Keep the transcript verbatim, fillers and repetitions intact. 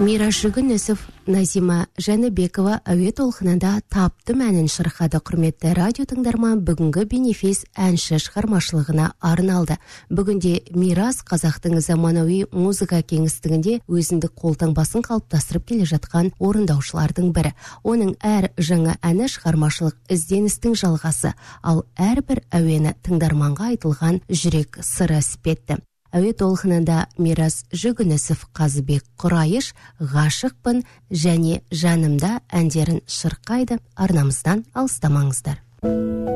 Мирас Жүгінісов, Назима Жәнібекова әуе толқынында тапты мәнін шырқады. Құрметті радио тыңдарман, бүгінгі бенефис әнші шығармашылығына арналды. Бүгінде Мирас қазақтың заманауи музыка кеңістігінде өзіндік қолтаңбасын қалыптастырып келе жатқан орындаушылардың бірі. Оның әр жаңа әні шығармашылық ізденістің жалғасы, ал әрбір әуені тыңдарманға айтылған жүрек сыры іспетті. Әуе толқынында Мирас Жүгінісов, Қазыбек Құрайыш, Ғашықпын және Жанымда әндерін шырқайды. Арнамыздан алыстамаңыздар.